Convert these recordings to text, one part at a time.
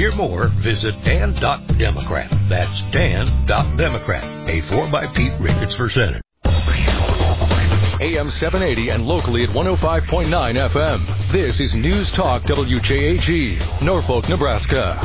hear more, visit Dan.Democrat. That's Dan.Democrat. Paid for by Pete Ricketts for Senate. AM 780 and locally at 105.9 FM. This is News Talk WJAG, Norfolk, Nebraska.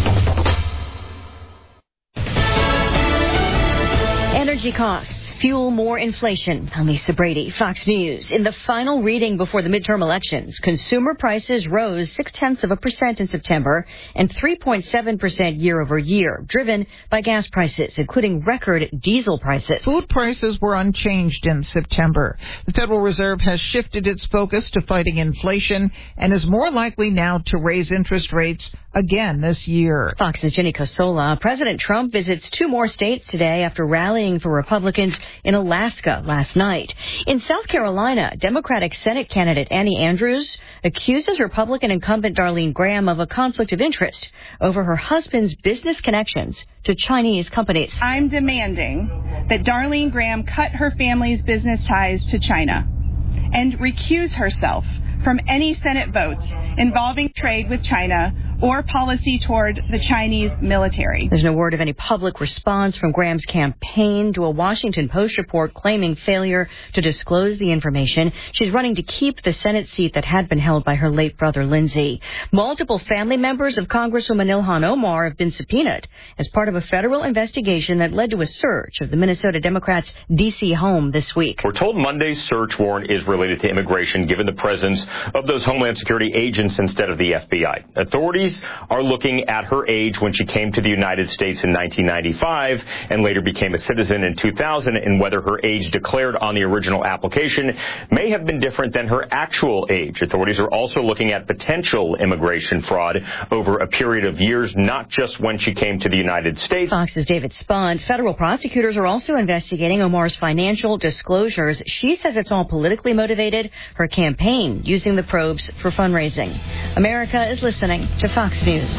Energy costs fuel more inflation. I'm Lisa Brady, Fox News. In the final reading before the midterm elections, consumer prices rose 0.6% in September and 3.7% year over year, driven by gas prices, including record diesel prices. Food prices were unchanged in September. The Federal Reserve has shifted its focus to fighting inflation and is more likely now to raise interest rates again this year. Fox's Jenny Casola. President Trump visits 2 more states today after rallying for Republicans in Alaska last night. In South Carolina, Democratic Senate candidate Annie Andrews accuses Republican incumbent Darlene Graham of a conflict of interest over her husband's business connections to Chinese companies. I'm demanding that Darlene Graham cut her family's business ties to China and recuse herself from any Senate votes involving trade with China or policy toward the Chinese military. There's no word of any public response from Graham's campaign to a Washington Post report claiming failure to disclose the information. She's running to keep the Senate seat that had been held by her late brother, Lindsey. Multiple family members of Congresswoman Ilhan Omar have been subpoenaed as part of a federal investigation that led to a search of the Minnesota Democrats' D.C. home this week. We're told Monday's search warrant is related to immigration, given the presence of those Homeland Security agents instead of the FBI. Authorities are looking at her age when she came to the United States in 1995 and later became a citizen in 2000, and whether her age declared on the original application may have been different than her actual age. Authorities are also looking at potential immigration fraud over a period of years, not just when she came to the United States. Fox's David Spund. Federal prosecutors are also investigating Omar's financial disclosures. She says it's all politically motivated, her campaign using the probes for fundraising. America is listening to Fox News.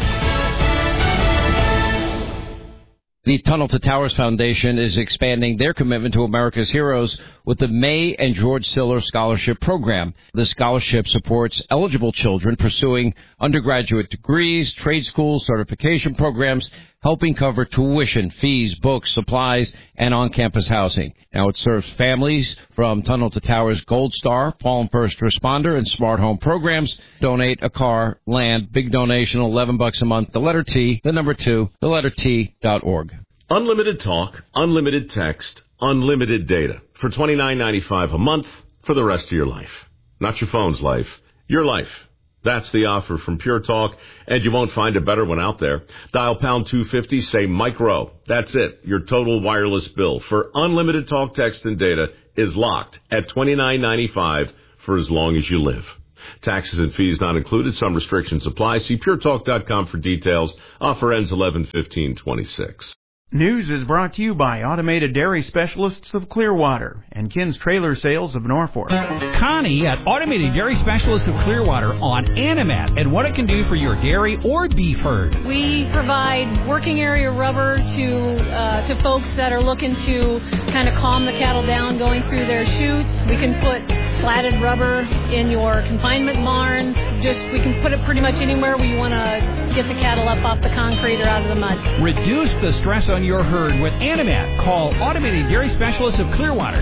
The Tunnel to Towers Foundation is expanding their commitment to America's heroes with the May and George Siller Scholarship Program. The scholarship supports eligible children pursuing undergraduate degrees, trade schools, certification programs, helping cover tuition, fees, books, supplies, and on-campus housing. Now it serves families from Tunnel to Towers Gold Star, Fallen First Responder, and Smart Home programs. Donate a car, land, big donation, $11 a month. The letter T, the number 2, the letter T.org. Unlimited talk, unlimited text, unlimited data for $29.95 a month for the rest of your life. Not your phone's life, your life. That's the offer from Pure Talk, and you won't find a better one out there. Dial pound 250, say micro. That's it. Your total wireless bill for unlimited talk, text, and data is locked at $29.95 for as long as you live. Taxes and fees not included. Some restrictions apply. See puretalk.com for details. Offer ends 11/15/26. News is brought to you by Automated Dairy Specialists of Clearwater and Ken's Trailer Sales of Norfolk. Connie at Automated Dairy Specialists of Clearwater on Animat and what it can do for your dairy or beef herd. We provide working area rubber to folks that are looking to kind of calm the cattle down going through their chutes. We can put slatted rubber in your confinement barn. We can put it pretty much anywhere where you want to get the cattle up off the concrete or out of the mud. Reduce the stress on your herd with Animat. Call Automated Dairy Specialists of Clearwater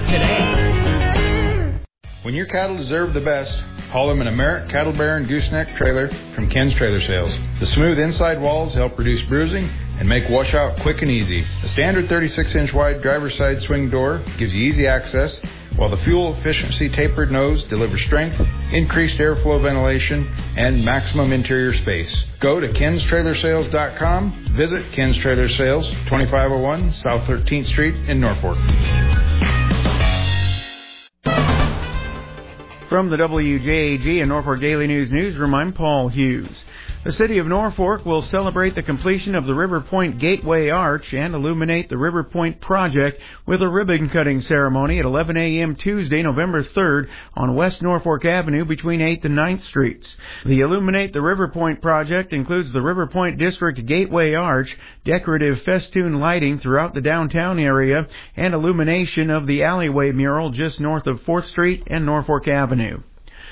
today. When your cattle deserve the best, haul them an American Cattle Baron Gooseneck trailer from Ken's Trailer Sales. The smooth inside walls help reduce bruising and make washout quick and easy. The standard 36-inch wide driver's side swing door gives you easy access, while the fuel efficiency tapered nose delivers strength, increased airflow ventilation, and maximum interior space. Go to kenstrailersales.com. Visit Ken's Trailer Sales, 2501 South 13th Street in Norfolk. From the WJAG and Norfolk Daily News newsroom, I'm Paul Hughes. The city of Norfolk will celebrate the completion of the River Point Gateway Arch and illuminate the River Point project with a ribbon-cutting ceremony at 11 a.m. Tuesday, November 3rd on West Norfolk Avenue between 8th and 9th Streets. The Illuminate the River Point project includes the River Point District Gateway Arch, decorative festoon lighting throughout the downtown area, and illumination of the alleyway mural just north of 4th Street and Norfolk Avenue.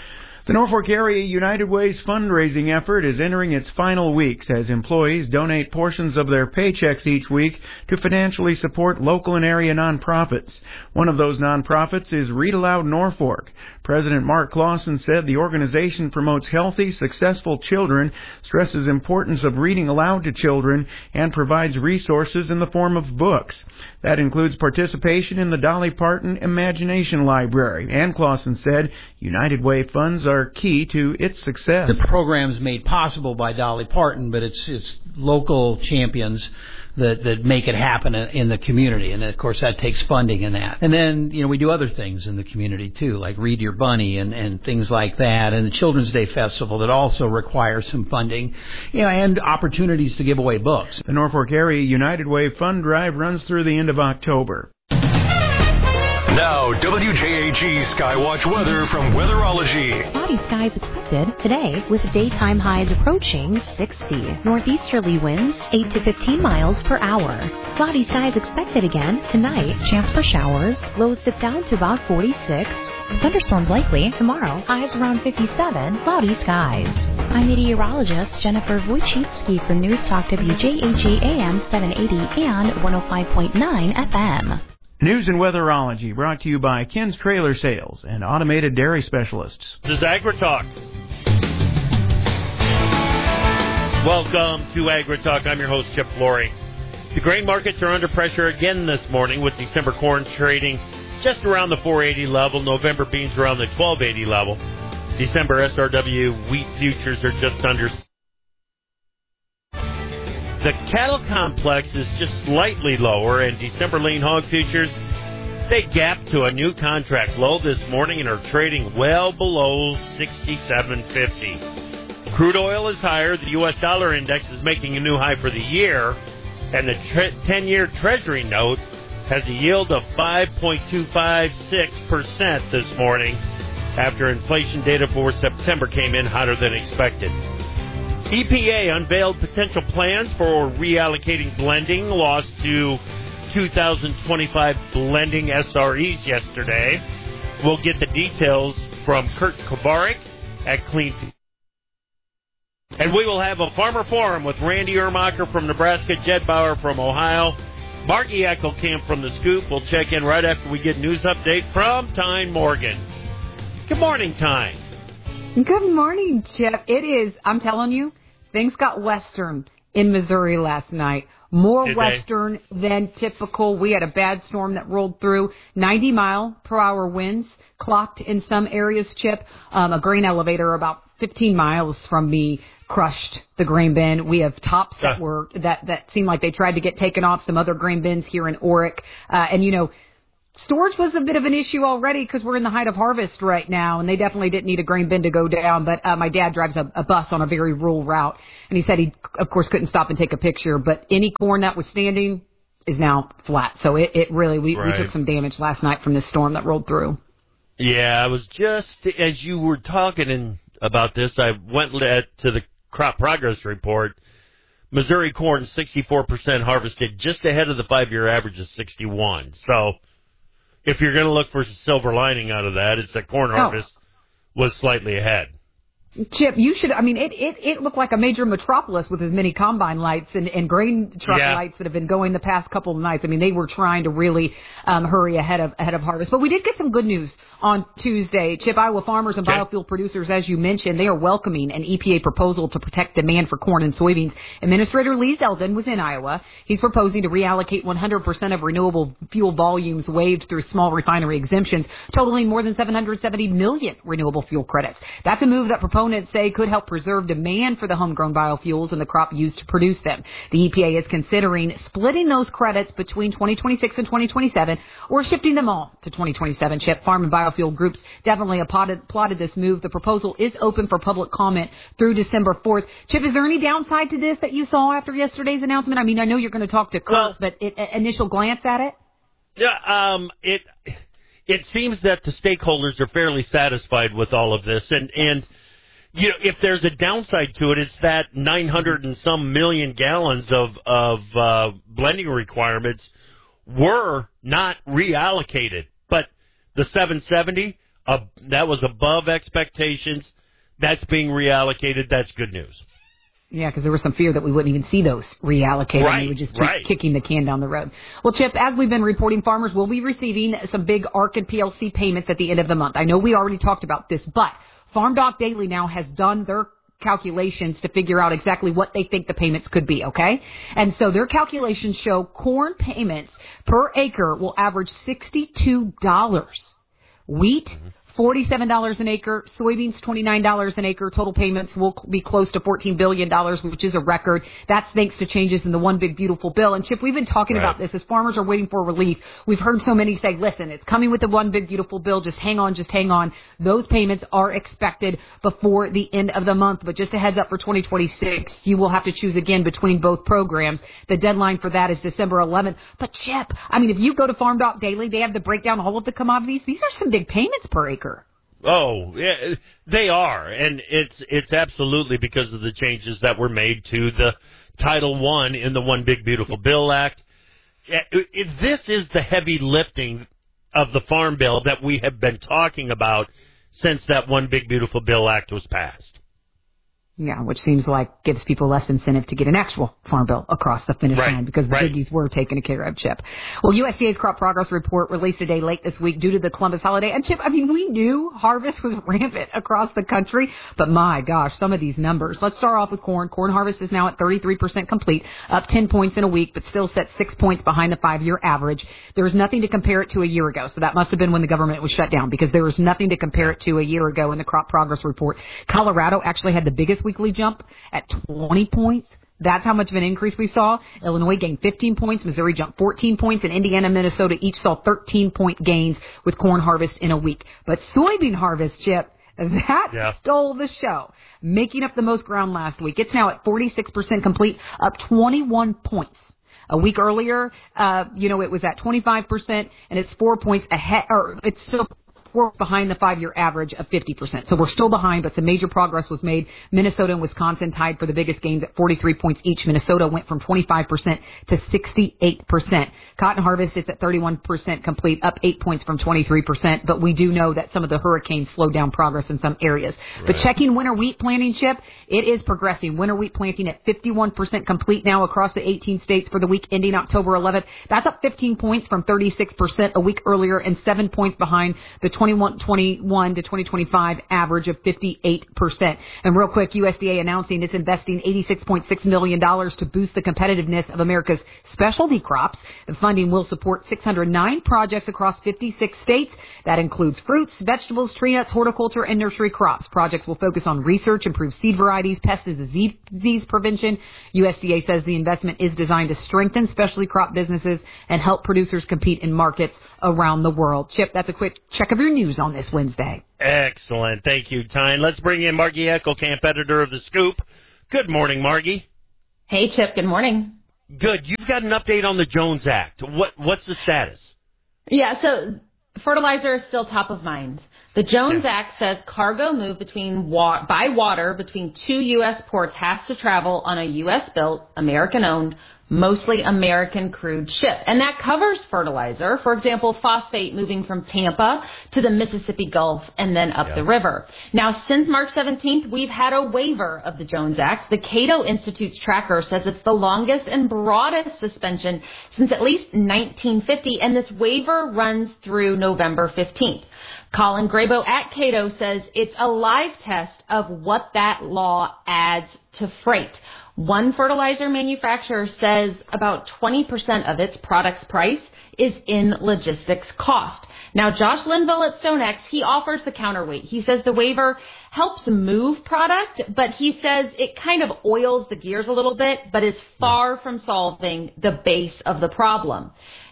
The Norfolk Area United Way's fundraising effort is entering its final weeks as employees donate portions of their paychecks each week to financially support local and area nonprofits. One of those nonprofits is Read Aloud Norfolk. President Mark Clausen said the organization promotes healthy, successful children, stresses importance of reading aloud to children, and provides resources in the form of books. That includes participation in the Dolly Parton Imagination Library. And Clausen said United Way funds are key to its success. The program's made possible by Dolly Parton, but it's local champions that make it happen in the community. And, of course, that takes funding in that. And then, we do other things in the community, too, like Read Your Bunny and things like that, and the Children's Day Festival that also requires some funding, and opportunities to give away books. The Norfolk Area United Way Fund Drive runs through the end of October. Now, WJAG Skywatch weather from Weatherology. Cloudy skies expected today with daytime highs approaching 60. Northeasterly winds 8 to 15 miles per hour. Cloudy skies expected again tonight. Chance for showers. Lows dip down to about 46. Thunderstorms likely tomorrow. Highs around 57. Cloudy skies. I'm meteorologist Jennifer Wojcicki for News Talk WJAG AM 780 and 105.9 FM. News and Weatherology brought to you by Ken's Trailer Sales and Automated Dairy Specialists. This is AgriTalk. Welcome to AgriTalk. I'm your host, Chip Flory. The grain markets are under pressure again this morning with December corn trading just around the 480 level, November beans around the 1280 level. December SRW wheat futures are just under. The cattle complex is just slightly lower, and December lean hog futures, they gapped to a new contract low this morning and are trading well below $67.50. Crude oil is higher. The U.S. dollar index is making a new high for the year, and the 10-year Treasury note has a yield of 5.256% this morning after inflation data for September came in hotter than expected. EPA unveiled potential plans for reallocating blending loss to 2025 blending SREs yesterday. We'll get the details from Kurt Kovarik at Clean. And we will have a farmer forum with Randy Ermacher from Nebraska, Jed Bauer from Ohio, Marky Eckelkamp from The Scoop. We'll check in right after we get news update from Tyne Morgan. Good morning, Tyne. Good morning, Chip. It is, I'm telling you, things got western in Missouri last night. More western than typical. We had a bad storm that rolled through. 90-mile-per-hour winds clocked in some areas, Chip. A grain elevator about 15 miles from me crushed the grain bin. We have tops that seemed like they tried to get taken off some other grain bins here in Orick. Storage was a bit of an issue already because we're in the height of harvest right now, and they definitely didn't need a grain bin to go down. But my dad drives a bus on a very rural route, and he said he, of course, couldn't stop and take a picture. But any corn that was standing is now flat. So it really, we took some damage last night from this storm that rolled through. Yeah, I was just, as you were talking about this, I went to the crop progress report. Missouri corn, 64% harvested, just ahead of the 5-year average of 61. So if you're going to look for a silver lining out of that, it's that corn harvest was slightly ahead. Chip, you should, it looked like a major metropolis with as many combine lights and grain truck lights that have been going the past couple of nights. They were trying to really hurry ahead of harvest. But we did get some good news on Tuesday. Chip, Iowa farmers and biofuel producers, as you mentioned, they are welcoming an EPA proposal to protect demand for corn and soybeans. Administrator Lee Zeldin was in Iowa. He's proposing to reallocate 100% of renewable fuel volumes waived through small refinery exemptions, totaling more than 770 million renewable fuel credits. That's a move that proponents say could help preserve demand for the homegrown biofuels and the crop used to produce them. The EPA is considering splitting those credits between 2026 and 2027 or shifting them all to 2027. Chip, farm and biofuel groups definitely applauded this move. The proposal is open for public comment through December 4th. Chip, is there any downside to this that you saw after yesterday's announcement? I know you're going to talk to Kurt, but initial glance at it? Yeah, it seems that the stakeholders are fairly satisfied with all of this, and if there's a downside to it, it's that 900 and some million gallons of blending requirements were not reallocated. But the 770, that was above expectations. that's being reallocated. That's good news. Yeah, because there was some fear that we wouldn't even see those reallocated. Right, and we would just keep kicking the can down the road. Well, Chip, as we've been reporting, farmers will be receiving some big ARC and PLC payments at the end of the month. I know we already talked about this, but Farm Doc Daily now has done their calculations to figure out exactly what they think the payments could be, okay? And so their calculations show corn payments per acre will average $62. Wheat, $47 an acre, soybeans $29 an acre. Total payments will be close to $14 billion, which is a record. That's thanks to changes in the One Big Beautiful Bill. And Chip, we've been talking about this as farmers are waiting for relief. We've heard so many say, listen, it's coming with the One Big Beautiful Bill. Just hang on, just hang on. Those payments are expected before the end of the month. But just a heads up for 2026, you will have to choose again between both programs. The deadline for that is December 11th. But Chip, I mean, if you go to Farm Doc Daily, they have the breakdown of all of the commodities. These are some big payments per acre. Oh, yeah, they are, and it's absolutely because of the changes that were made to the Title I in the One Big Beautiful Bill Act. This is the heavy lifting of the Farm Bill that we have been talking about since that One Big Beautiful Bill Act was passed. Yeah, which seems like gives people less incentive to get an actual farm bill across the finish line because the biggies were taken care of, Chip. Well, USDA's crop progress report released a day late this week due to the Columbus holiday. And Chip, I mean, we knew harvest was rampant across the country, but my gosh, some of these numbers. Let's start off with corn. Corn harvest is now at 33% complete, up 10 points in a week, but still set 6 points behind the 5-year average. There is nothing to compare it to a year ago, so that must have been when the government was shut down because there was nothing to compare it to a year ago in the crop progress report. Colorado actually had the biggest weekly jump at 20 points. That's how much of an increase we saw. Illinois gained 15 points. Missouri jumped 14 points. And Indiana and Minnesota each saw 13-point gains with corn harvest in a week. But soybean harvest, Chip, that stole the show, making up the most ground last week. It's now at 46% complete, up 21 points. A week earlier, it was at 25%, and it's 4 points ahead, or it's still behind the 5-year average of 50%. So we're still behind, but some major progress was made. Minnesota and Wisconsin tied for the biggest gains at 43 points each. Minnesota went from 25% to 68%. Cotton harvest is at 31% complete, up 8 points from 23%, but we do know that some of the hurricanes slowed down progress in some areas. Right. But checking winter wheat planting, Chip, it is progressing. Winter wheat planting at 51% complete now across the 18 states for the week ending October 11th. That's up 15 points from 36% a week earlier and 7 points behind the 2021 to 2025 average of 58%. And real quick, USDA announcing it's investing $86.6 million to boost the competitiveness of America's specialty crops. The funding will support 609 projects across 56 states. That includes fruits, vegetables, tree nuts, horticulture, and nursery crops. Projects will focus on research, improve seed varieties, pest and disease prevention. USDA says the investment is designed to strengthen specialty crop businesses and help producers compete in markets around the world. Chip, that's a quick check of your news on this Wednesday. Excellent. Thank you, Tyne. Let's bring in Margie Eckelkamp, editor of The Scoop. Good morning, Margie. Hey, Chip. Good morning. Good. You've got an update on the Jones Act. What's the status? Yeah, so fertilizer is still top of mind. The Jones Act says cargo moved by water between 2 U.S. ports has to travel on a U.S.-built, American-owned, mostly American crude ship. And that covers fertilizer. For example, phosphate moving from Tampa to the Mississippi Gulf and then up the river. Now, since March 17th, we've had a waiver of the Jones Act. The Cato Institute's tracker says it's the longest and broadest suspension since at least 1950, and this waiver runs through November 15th. Colin Grabo at Cato says it's a live test of what that law adds to freight. One fertilizer manufacturer says about 20% of its product's price is in logistics cost. Now, Josh Linville at StoneX, he offers the counterweight. He says the waiver helps move product, but he says it kind of oils the gears a little bit, but is far from solving the base of the problem.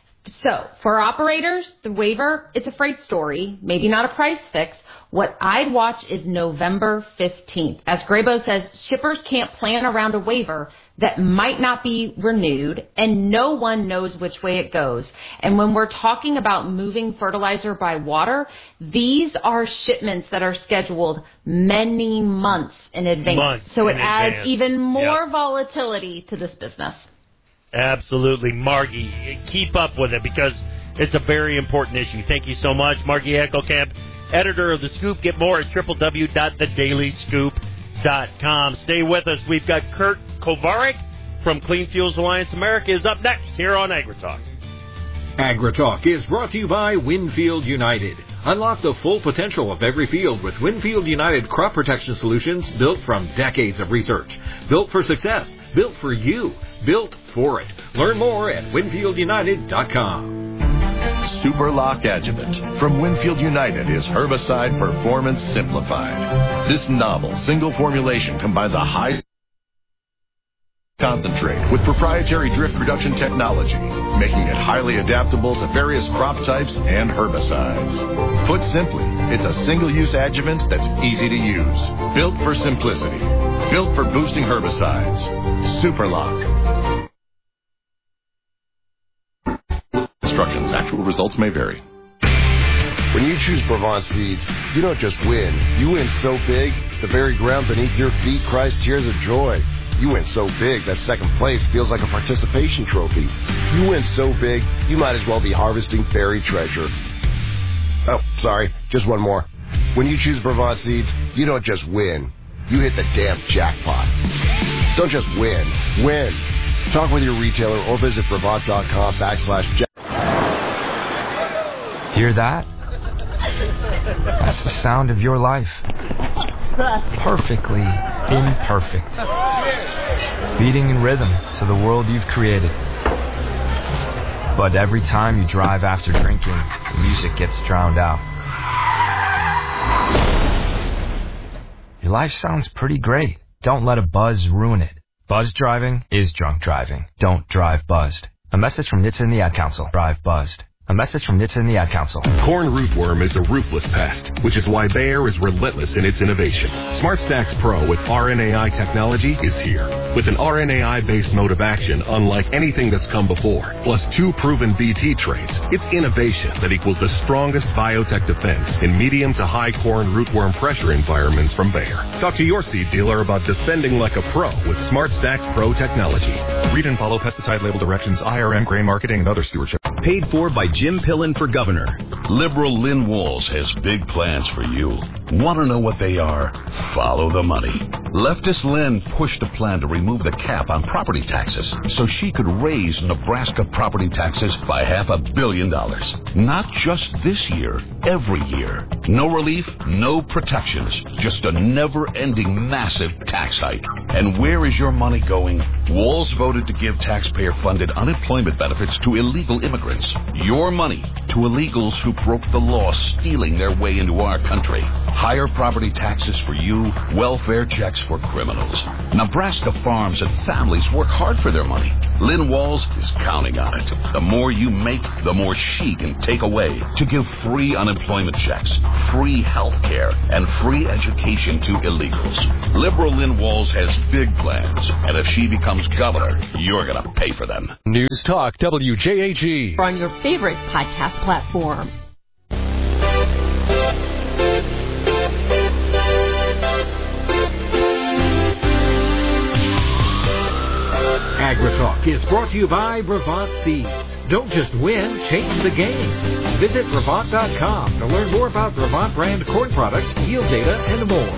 So, for operators, the waiver, it's a freight story, maybe not a price fix. What I'd watch is November 15th. As Grabo says, shippers can't plan around a waiver that might not be renewed, and no one knows which way it goes. And when we're talking about moving fertilizer by water, these are shipments that are scheduled many months in advance. So it adds even more volatility to this business. Absolutely. Margie, keep up with it because it's a very important issue. Thank you so much. Margie Eckelkamp, editor of The Scoop. Get more at www.thedailyscoop.com. Stay with us. We've got Kurt Kovarik from Clean Fuels Alliance America is up next here on AgriTalk. AgriTalk is brought to you by Winfield United. Unlock the full potential of every field with Winfield United crop protection solutions built from decades of research. Built for success. Built for you. Built for it. Learn more at WinfieldUnited.com. Superlock Adjuvant from Winfield United is herbicide performance simplified. This novel single formulation combines a high concentrate with proprietary drift reduction technology, making it highly adaptable to various crop types and herbicides. Put simply, it's a single-use adjuvant that's easy to use. Built for simplicity. Built for boosting herbicides. Superlock. Instructions. Actual results may vary. When you choose Brevant Seeds, you don't just win. You win so big, the very ground beneath your feet cries tears of joy. You win so big that second place feels like a participation trophy. You win so big, you might as well be harvesting buried treasure. Oh, sorry, just one more. When you choose Brevant Seeds, you don't just win. You hit the damn jackpot. Don't just win. Win. Talk with your retailer or visit Brevant.com/jackpot. Hear that? That's the sound of your life. Perfectly imperfect. Beating in rhythm to the world you've created. But every time you drive after drinking, the music gets drowned out. Your life sounds pretty great. Don't let a buzz ruin it. Buzz driving is drunk driving. Don't drive buzzed. A message from NHTSA and the Ad Council. Drive buzzed. A message from NHTSA and the Ad Council. Corn rootworm is a ruthless pest, which is why Bayer is relentless in its innovation. SmartStax Pro with RNAi technology is here. With an RNAi-based mode of action unlike anything that's come before, plus 2 proven BT traits, it's innovation that equals the strongest biotech defense in medium to high corn rootworm pressure environments from Bayer. Talk to your seed dealer about defending like a pro with SmartStax Pro technology. Read and follow pesticide label directions, IRM, grain marketing, and other stewardship. Paid for by Jim Pillen for governor. Liberal Lynn Walls has big plans for you. Want to know what they are? Follow the money. Leftist Lynn pushed a plan to remove the cap on property taxes so she could raise Nebraska property taxes by $500 million. Not just this year, every year. No relief, no protections, just a never-ending massive tax hike. And where is your money going? Walls voted to give taxpayer-funded unemployment benefits to illegal immigrants. Your money to illegals who broke the law, stealing their way into our country. Higher property taxes for you, welfare checks for criminals. Nebraska farms and families work hard for their money. Lynn Walls is counting on it. The more you make, the more she can take away to give free unemployment checks, free health care, and free education to illegals. Liberal Lynn Walls has big plans, and if she becomes governor, you're going to pay for them. News Talk WJAG. On your favorite podcast platform. AgriTalk is brought to you by Brevant Seeds. Don't just win, change the game. Visit Brevant.com to learn more about Brevant brand corn products, yield data, and more.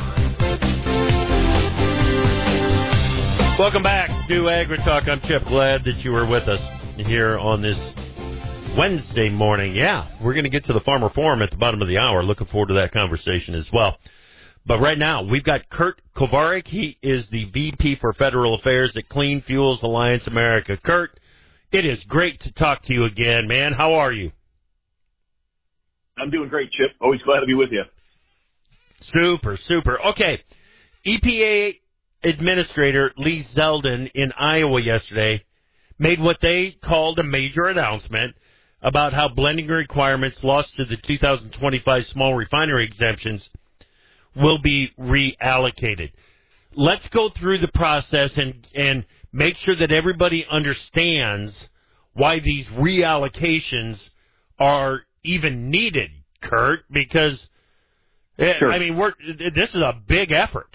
Welcome back to AgriTalk. I'm Chip. Glad that you were with us here on this Wednesday morning. Yeah, we're going to get to the Farmer Forum at the bottom of the hour. Looking forward to that conversation as well. But right now, we've got Kurt Kovarik. He is the VP for Federal Affairs at Clean Fuels Alliance America. Kurt, it is great to talk to you again, man. How are you? I'm doing great, Chip. Always glad to be with you. Super, super. Okay, EPA Administrator Lee Zeldin in Iowa yesterday made what they called a major announcement about how blending requirements lost to the 2025 small refinery exemptions will be reallocated. Let's go through the process and make sure that everybody understands why these reallocations are even needed, Kurt, because, sure. I mean, this is a big effort.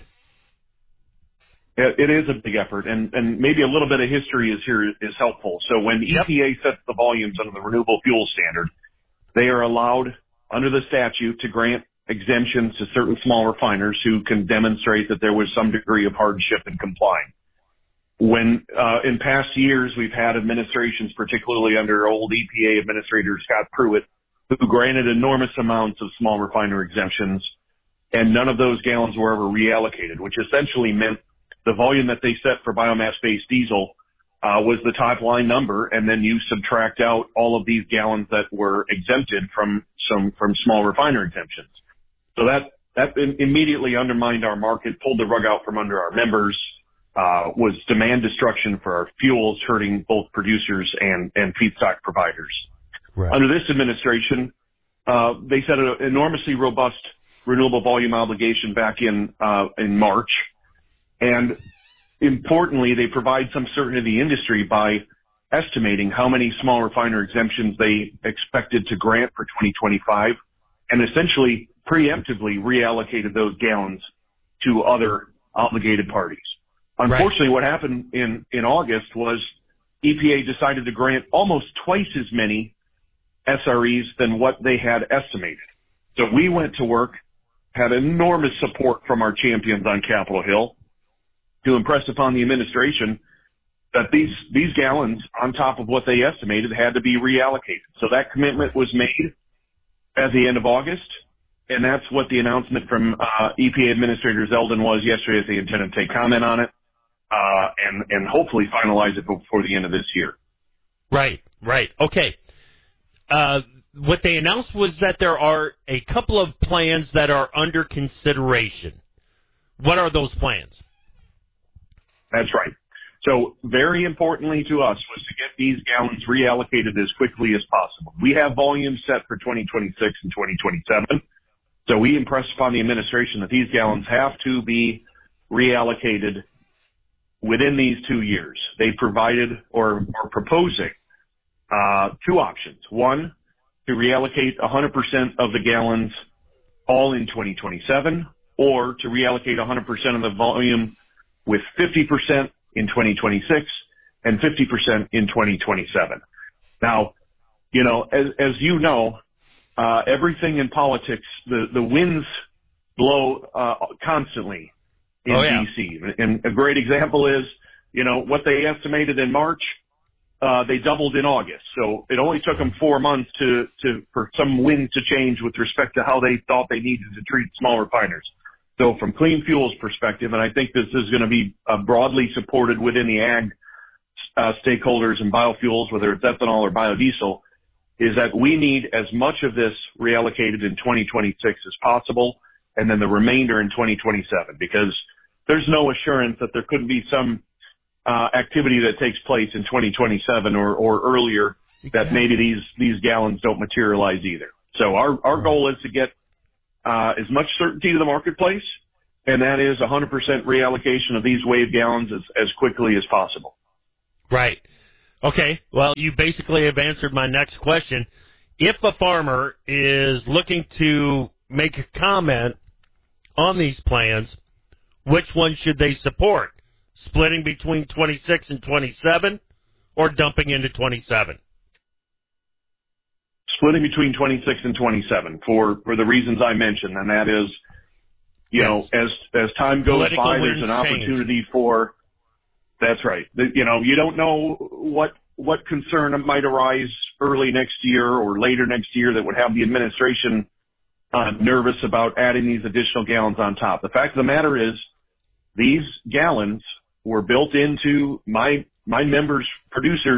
It is a big effort, and maybe a little bit of history is helpful. So when EPA sets the volumes under the Renewable Fuel Standard, they are allowed under the statute to grant exemptions to certain small refiners who can demonstrate that there was some degree of hardship in complying. When in past years we've had administrations, particularly under old EPA Administrator Scott Pruitt, who granted enormous amounts of small refiner exemptions, and none of those gallons were ever reallocated, which essentially meant the volume that they set for biomass-based diesel was the top line number, and then you subtract out all of these gallons that were exempted from small refiner exemptions. So that immediately undermined our market, pulled the rug out from under our members, was demand destruction for our fuels, hurting both producers and feedstock providers. Right. Under this administration, they set an enormously robust renewable volume obligation back in March, and importantly, they provide some certainty to the industry by estimating how many small refiner exemptions they expected to grant for 2025, and essentially preemptively reallocated those gallons to other obligated parties. Unfortunately, what happened in August was EPA decided to grant almost twice as many SREs than what they had estimated. So we went to work, had enormous support from our champions on Capitol Hill to impress upon the administration that these gallons, on top of what they estimated, had to be reallocated. So that commitment was made at the end of August, and that's what the announcement from EPA Administrator Zeldin was yesterday, that they intend to take comment on it and hopefully finalize it before the end of this year. Right. Okay. What they announced was that there are a couple of plans that are under consideration. What are those plans? That's right. So very importantly to us was to get these gallons reallocated as quickly as possible. We have volumes set for 2026 and 2027. So we impressed upon the administration that these gallons have to be reallocated within these 2 years. They provided or are proposing two options. One, to reallocate 100% of the gallons all in 2027, or to reallocate 100% of the volume with 50% in 2026 and 50% in 2027. Now, as you know, everything in politics, the winds blow constantly in D.C. And a great example is, what they estimated in March, they doubled in August. So it only took them 4 months for some wind to change with respect to how they thought they needed to treat small refiners. So from Clean Fuels perspective, and I think this is going to be broadly supported within the ag stakeholders and biofuels, whether it's ethanol or biodiesel, is that we need as much of this reallocated in 2026 as possible, and then the remainder in 2027, because there's no assurance that there couldn't be some activity that takes place in 2027 or earlier that maybe these gallons don't materialize either. So our goal is to get as much certainty to the marketplace, and that is 100% reallocation of these wave gallons as quickly as possible. Right. Okay. Well, you basically have answered my next question. If a farmer is looking to make a comment on these plans, which one should they support? Splitting between 26 and 27, or dumping into 27? Splitting between 26 and 27 for the reasons I mentioned, and that is, as time goes by, there's an opportunity for. That's right. You don't know what concern might arise early next year or later next year that would have the administration nervous about adding these additional gallons on top. The fact of the matter is, these gallons were built into my members' producers'